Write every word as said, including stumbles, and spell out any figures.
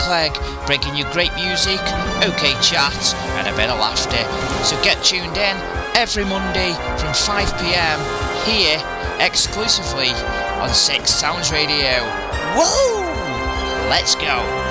Clegg, bringing you great music, okay chat, and a bit of laughter. So get tuned in every Monday from five p.m. here, exclusively on Six Sounds Radio. Woo! Let's go!